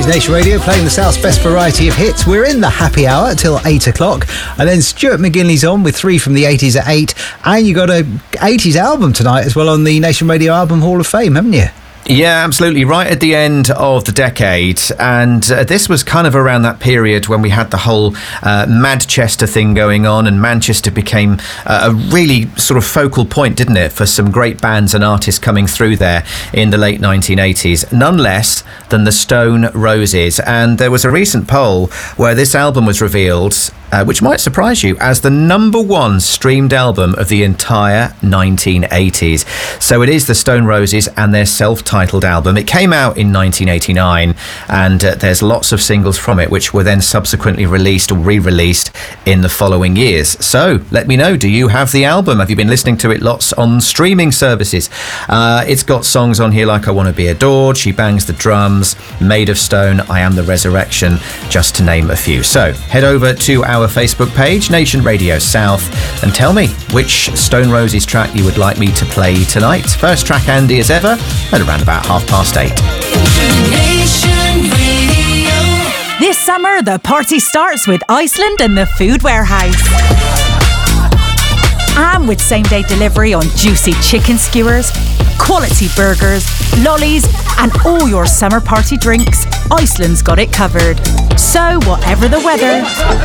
is Nation Radio, playing the South's best variety of hits. We're in the happy hour till 8 o'clock, and then Stuart McGinley's on with 3 from the 80s at 8, and you got a 80s album tonight as well on the Nation Radio Album Hall of Fame, haven't you? Yeah, absolutely. Right at the end of the decade. And this was kind of around that period when we had the whole Manchester thing going on, and Manchester became a really sort of focal point, didn't it, for some great bands and artists coming through there in the late 1980s. None less than the Stone Roses. And there was a recent poll where this album was revealed, which might surprise you, as the number 1 streamed album of the entire 1980s. So it is the Stone Roses and their self-titled album. It came out in 1989, and there's lots of singles from it which were then subsequently released or re-released in the following years. So let me know, do you have the album? Have you been listening to it lots on streaming services? It's got songs on here like I Want to Be Adored, She Bangs the Drums, Made of Stone, I Am the Resurrection, just to name a few. So head over to our Facebook page, Nation Radio South, and tell me which Stone Roses track you would like me to play tonight. First track, Andy, as ever, at around about 8:30. This summer, the party starts with Iceland and the Food Warehouse. And with same-day delivery on juicy chicken skewers, quality burgers, lollies, and all your summer party drinks, Iceland's got it covered. So, whatever the weather,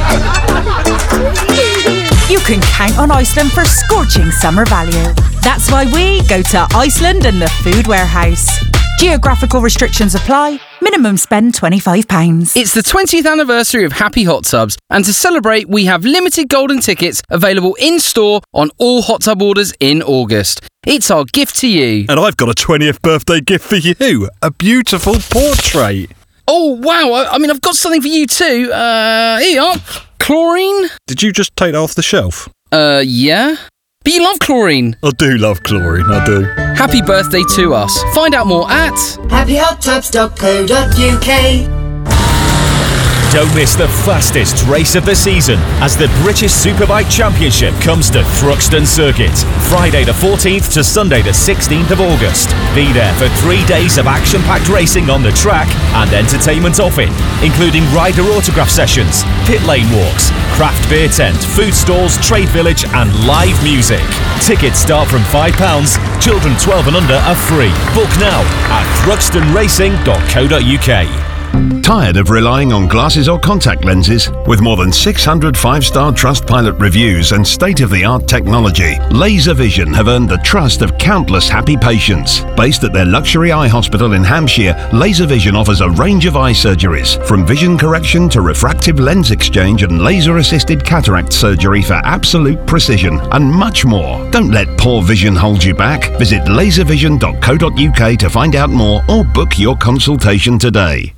you can count on Iceland for scorching summer value. That's why we go to Iceland and the Food Warehouse. Geographical restrictions apply. Minimum spend £25. It's the 20th anniversary of Happy Hot Tubs, and to celebrate, we have limited golden tickets available in-store on all hot tub orders in August. It's our gift to you. And I've got a 20th birthday gift for you. A beautiful portrait. Oh, wow. I mean, I've got something for you too. Here you are. Chlorine? Did you just take that off the shelf? Yeah. But you love chlorine. I do love chlorine, I do. Happy birthday to us. Find out more at happyhottubs.co.uk. Don't miss the fastest race of the season as the British Superbike Championship comes to Thruxton Circuit, Friday the 14th to Sunday the 16th of August. Be there for 3 days of action-packed racing on the track and entertainment off it, including rider autograph sessions, pit lane walks, craft beer tent, food stalls, trade village and live music. Tickets start from £5. Children 12 and under are free. Book now at thruxtonracing.co.uk. Tired of relying on glasses or contact lenses? With more than 600 5-star Trustpilot reviews and state-of-the-art technology, Laser Vision have earned the trust of countless happy patients. Based at their luxury eye hospital in Hampshire, Laser Vision offers a range of eye surgeries, from vision correction to refractive lens exchange and laser-assisted cataract surgery for absolute precision, and much more. Don't let poor vision hold you back. Visit laservision.co.uk to find out more or book your consultation today.